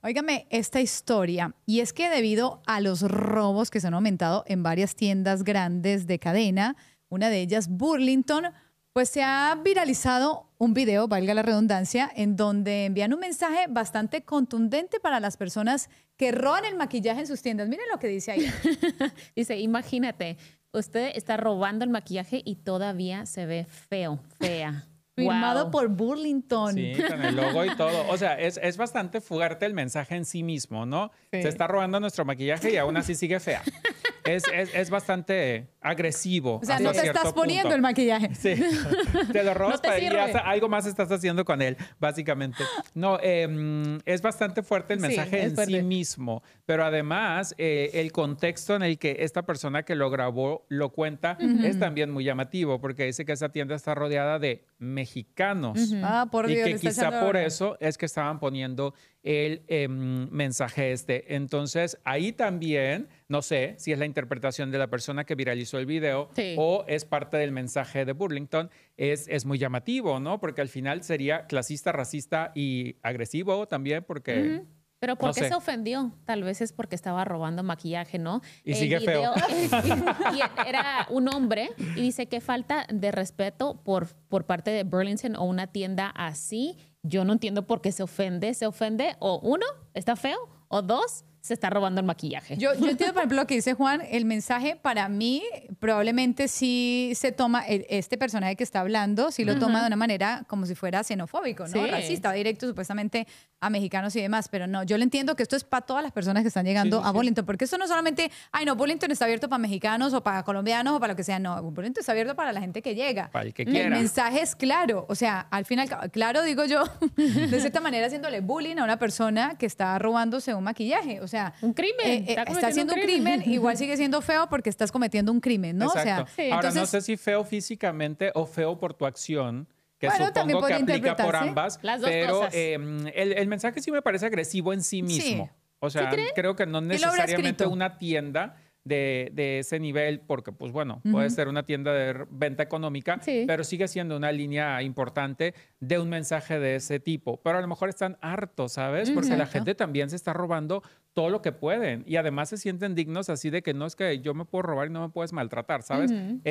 Óigame esta historia, y es que debido a los robos que se han aumentado en varias tiendas grandes de cadena, una de ellas Burlington, pues se ha viralizado un video, valga la redundancia, en donde envían un mensaje bastante contundente para las personas que roban el maquillaje en sus tiendas. Miren lo que dice ahí. Dice, imagínate, usted está robando el maquillaje y todavía se ve feo, fea. Firmado Wow. por Burlington. Sí, con el logo y todo. O sea, es bastante fuerte el mensaje en sí mismo, ¿no? Sí. Se está robando nuestro maquillaje y aún así sigue fea. Es bastante agresivo. O sea, hasta no te cierto estás poniendo punto. el maquillaje. Sí, te lo robas No te para ir sirve. algo más estás haciendo con él, básicamente. No, es bastante fuerte el Sí, mensaje es en fuerte. sí mismo, pero además el contexto en el que esta persona que lo grabó lo cuenta es también muy llamativo, porque dice que esa tienda está rodeada de mexicanos. Ah, por Y Dios, que le está quizá echando por broma. eso es que estaban poniendo el mensaje este. Entonces, ahí también, no sé si es la interpretación de la persona que viralizó el video Sí. o es parte del mensaje de Burlington, es muy llamativo, ¿no? Porque al final sería clasista, racista y agresivo también, porque... Pero ¿por No qué sé. se ofendió? Tal vez es porque estaba robando maquillaje, ¿no? Y El sigue feo. y era un hombre y dice que falta de respeto por parte de Burlington o una tienda así. Yo no entiendo por qué se ofende. Se ofende o uno, está feo, o dos, se está robando el maquillaje. Yo entiendo, por ejemplo, lo que dice Juan. El mensaje para mí probablemente sí se toma, este personaje que está hablando, sí lo toma de una manera como si fuera xenofóbico, ¿no? Sí. Racista, directo supuestamente a mexicanos y demás. Pero no, yo le entiendo que esto es para todas las personas que están llegando Sí, sí, a sí. Burlington. Porque esto no solamente, ay, no, Burlington está abierto para mexicanos o para colombianos o para lo que sea. No, Burlington está abierto para la gente que llega. Para el que El quiera. mensaje es claro. O sea, al final, claro, digo yo, de cierta manera haciéndole bullying a una persona que está robándose un maquillaje. O sea, Un crimen. está haciendo un crimen, igual sigue siendo feo porque estás cometiendo un crimen, ¿no? Exacto. O sea, Ahora, entonces, no sé si feo físicamente o feo por tu acción, que Bueno, también supongo que podría aplica por interpretarse. ambas, Las dos pero cosas. el mensaje sí me parece agresivo en sí mismo. O sea, creo que no ¿Quién lo habrá necesariamente escrito? una tienda de ese nivel, porque pues bueno, puede ser una tienda de venta económica, Sí. pero sigue siendo una línea importante de un mensaje de ese tipo. Pero a lo mejor están hartos, ¿sabes? Porque la Exacto. gente también se está robando todo lo que pueden y además se sienten dignos así de que no es que yo me puedo robar y no me puedes maltratar, ¿sabes?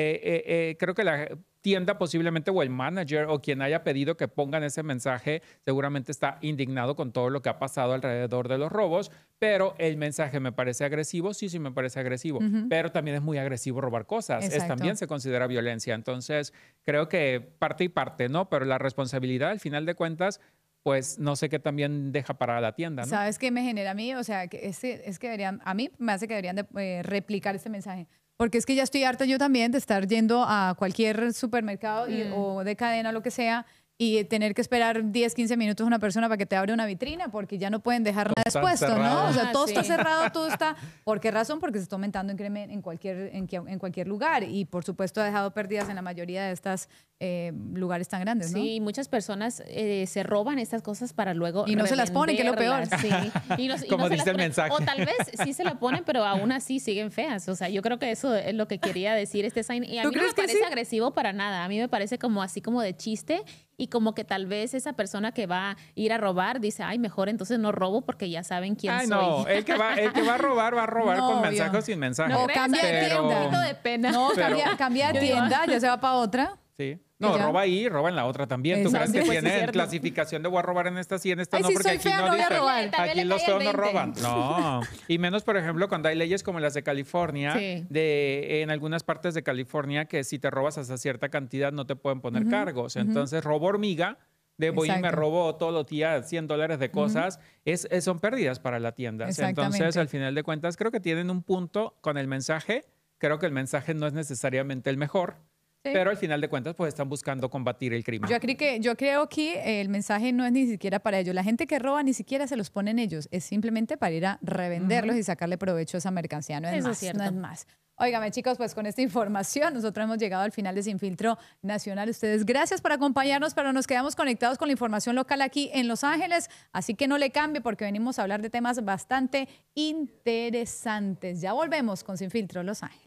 Creo que la tienda posiblemente o el manager o quien haya pedido que pongan ese mensaje seguramente está indignado con todo lo que ha pasado alrededor de los robos, pero el mensaje me parece agresivo, sí me parece agresivo, pero también es muy agresivo robar cosas, Exacto. también se considera violencia, entonces creo que parte y parte, ¿no? Pero la responsabilidad al final de cuentas pues no sé qué también deja para la tienda, ¿no? ¿sabes qué me genera a mí? O sea, que es que deberían, a mí me hace que deberían de, replicar este mensaje. Porque es que ya estoy harta yo también de estar yendo a cualquier supermercado o de cadena o lo que sea y tener que esperar 10, 15 minutos a una persona para que te abra una vitrina porque ya no pueden dejar nada Todo está expuesto, cerrado. ¿no? O sea, Ah, todo sí. está cerrado, todo está... ¿Por qué razón? Porque se está aumentando en crimen en cualquier lugar y por supuesto ha dejado pérdidas en la mayoría de estos lugares tan grandes, ¿no? Sí, muchas personas se roban estas cosas para luego Y no se las ponen, que es lo peor. revenderlas, sí. Y Como se dice las el ponen. mensaje. O tal vez sí se la ponen, pero aún así siguen feas. O sea, yo creo que eso es lo que quería decir este sign. Y a ¿Tú mí no me crees que parece sí? agresivo para nada. A mí me parece como así como de chiste y como que tal vez esa persona que va a ir a robar dice, ay, mejor entonces no robo porque ya saben quién Ay, soy. no, el que va a robar No, con obvio. mensaje o sin mensaje. No, crees? cambia de A mí me da un tienda. poquito de pena. No, Pero- cambia de tienda, ya se va para otra. Sí. No, ¿Y ya? roba ahí, roba en la otra también. ¿Tú crees Exacto. que Pues sí, tienen cierto. clasificación de voy a robar en esta sí, en esta Ay, no? si Porque soy aquí fea, no no voy a dice. robar. Tal vez Aquí le los cae el feos no 20. roban. No. Y menos, por ejemplo, cuando hay leyes como las de California, Sí. en algunas partes de California, que si te robas hasta cierta cantidad no te pueden poner cargos. Entonces, robo hormiga. De voy y me Exacto. robo todos los días $100 de cosas, son pérdidas para la tienda. Exactamente. Entonces, al final de cuentas, creo que tienen un punto con el mensaje. Creo que el mensaje no es necesariamente el mejor, Sí. pero al final de cuentas, pues están buscando combatir el crimen. Yo creo que el mensaje no es ni siquiera para ellos. La gente que roba ni siquiera se los ponen ellos. Es simplemente para ir a revenderlos y sacarle provecho a esa mercancía. No es Eso es más, cierto. no es más. Óigame, chicos, pues con esta información nosotros hemos llegado al final de Sin Filtro Nacional. Ustedes, gracias por acompañarnos, pero nos quedamos conectados con la información local aquí en Los Ángeles. Así que no le cambie porque venimos a hablar de temas bastante interesantes. Ya volvemos con Sin Filtro Los Ángeles.